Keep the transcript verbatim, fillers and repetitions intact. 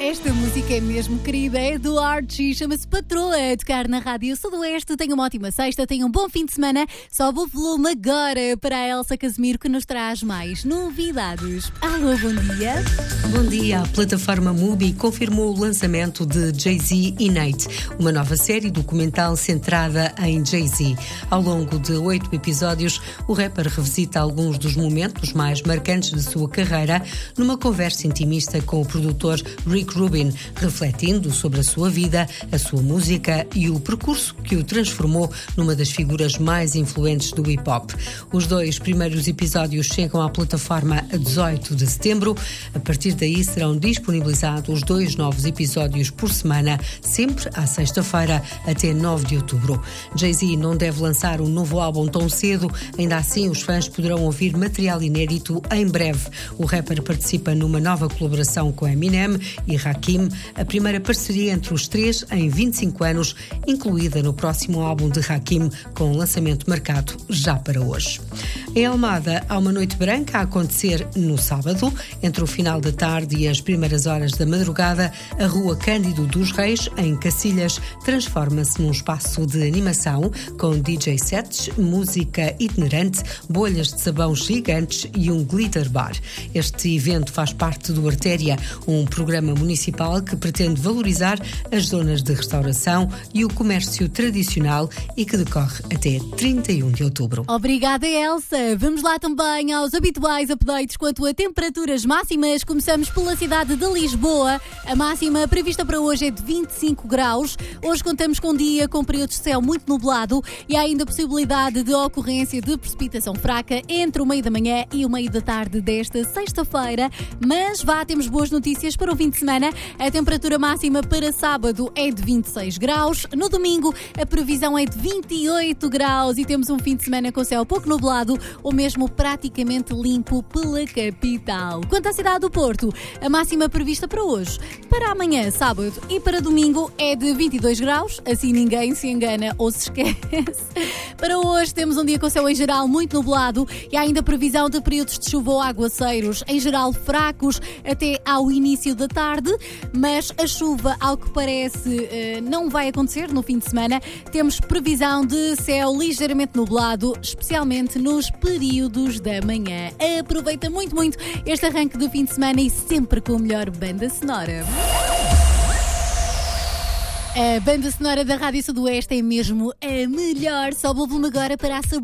Esta música é mesmo querida, é do Archie, chama-se Patroa, a tocar na Rádio Sudoeste. Tenham uma ótima sexta, tenham um bom fim de semana. Sobe o volume agora para a Elsa Casimiro, que nos traz mais novidades. Alô, bom dia. Bom dia. A plataforma Mubi confirmou o lançamento de Jay-Z e Nate, uma nova série documental centrada em Jay-Z. Ao longo de oito episódios, o rapper revisita alguns dos momentos mais marcantes de sua carreira numa conversa intimista com o produtor Rick Rubin, refletindo sobre a sua vida, a sua música e o percurso que o transformou numa das figuras mais influentes do hip-hop. Os dois primeiros episódios chegam à plataforma a dezoito de setembro. A partir daí serão disponibilizados dois novos episódios por semana, sempre à sexta-feira, até nove de outubro. Jay-Z não deve lançar um novo álbum tão cedo, ainda assim os fãs poderão ouvir material inédito em breve. O rapper participa numa nova colaboração com Eminem e Hakim, a primeira parceria entre os três em vinte e cinco anos, incluída no próximo álbum de Hakim, com um lançamento marcado já para hoje. Em Almada, há uma noite branca a acontecer no sábado. Entre o final da tarde e as primeiras horas da madrugada, a Rua Cândido dos Reis, em Cacilhas, transforma-se num espaço de animação com D J sets, música itinerante, bolhas de sabão gigantes e um glitter bar. Este evento faz parte do Artéria, um programa municipal que pretende valorizar as zonas de restauração e o comércio tradicional e que decorre até trinta e um de outubro. Obrigada, Elsa. Vamos lá também aos habituais updates quanto a temperaturas máximas. Começamos pela cidade de Lisboa. A máxima prevista para hoje é de vinte e cinco graus. Hoje contamos com um dia com períodos de céu muito nublado e há ainda possibilidade de ocorrência de precipitação fraca entre o meio da manhã e o meio da tarde desta sexta-feira. Mas vá, temos boas notícias para o fim de semana. A temperatura máxima para sábado é de vinte e seis graus. No domingo, a previsão é de vinte e oito graus e temos um fim de semana com céu pouco nublado ou mesmo praticamente limpo pela capital. Quanto à cidade do Porto, a máxima prevista para hoje, para amanhã, sábado e para domingo é de vinte e dois graus, assim ninguém se engana ou se esquece. Para hoje temos um dia com céu em geral muito nublado e há ainda previsão de períodos de chuva ou aguaceiros, em geral fracos até ao início da tarde, mas a chuva, ao que parece, não vai acontecer no fim de semana. Temos previsão de céu ligeiramente nublado, especialmente nos períodos da manhã. Aproveita muito, muito este arranque do fim de semana e sempre com a melhor banda sonora. A banda sonora da Rádio Sudoeste é mesmo a melhor. Sobe o volume agora para a